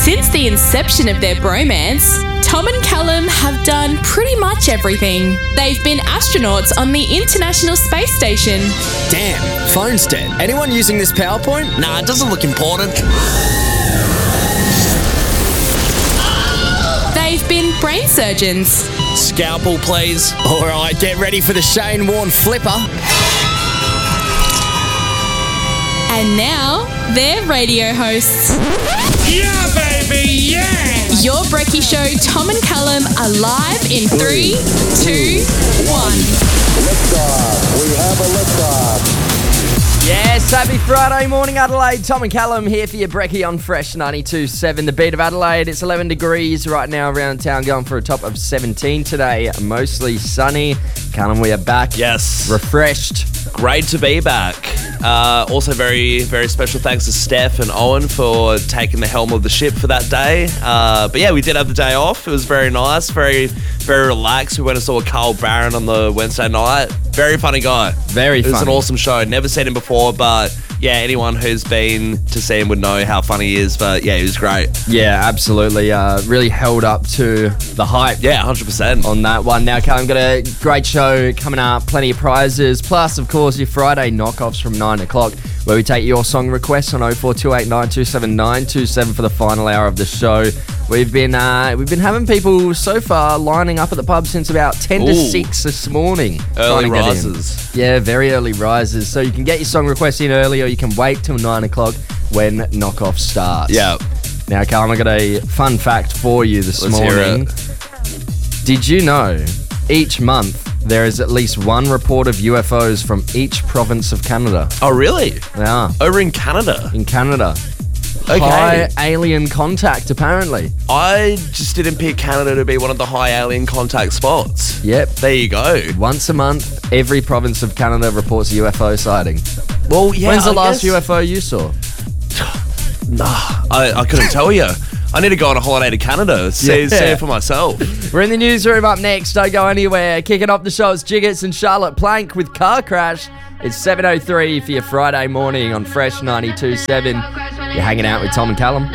Since the inception of their bromance, Tom and Callum have done pretty much everything. They've been astronauts on the International Space Station. Damn, phone's dead. Anyone using this PowerPoint? Nah, it doesn't look important. They've been brain surgeons. Scalpel, please. All right, get ready for the Shane Warne flipper. And now, they're radio hosts. Yeah, baby, yeah! Your Brekkie Show, Tom and Callum, are live in 3, 2, 1. Liftoff. We have a liftoff. Yes, happy Friday morning, Adelaide. Tom and Callum here for your Brekkie on Fresh 92.7. The beat of Adelaide. It's 11 degrees right now around town, going for a top of 17 today. Mostly sunny. Callum, we are back. Yes. Refreshed. Great to be back. Also, very, very special thanks to Steph and Owen for taking the helm of the ship for that day. But yeah, we did have the day off. It was very nice, very, very relaxed. We went and saw Carl Barron on the Wednesday night. Very funny guy. Very funny. It was an awesome show. Never seen him before, but yeah, anyone who's been to see him would know how funny he is. But yeah, he was great. Yeah, absolutely. Really held up to the hype. Yeah, 100%. On that one. Now, Callum, got a great show coming up, plenty of prizes, plus, of course, your Friday knockoffs from 9 o'clock, where we take your song requests on 0428927927 for the final hour of the show. We've been having people so far lining up at the pub since about 10 to 6 this morning. Early risers. Yeah, very early risers. So you can get your song requests in early, or you can wait till 9 o'clock when knockoff starts. Yeah. Now, Callum, I got a fun fact for you this Let's morning. hear it. Did you know each month there is at least one report of UFOs from each province of Canada? Oh, really? Yeah. Over in Canada? In Canada. Okay. High alien contact, apparently. I just didn't pick Canada to be one of the high alien contact spots. Yep. There you go. Once a month, every province of Canada reports a UFO sighting. Well, yeah. When's the last UFO you saw? Nah, I couldn't tell you. I need to go on a holiday to Canada, see it for myself. We're in the newsroom up next. Don't go anywhere. Kicking off the show, it's Jiggets and Charlotte Plank with Car Crash. It's 7:03 for your Friday morning on Fresh 92.7. You're hanging out with Tom and Callum.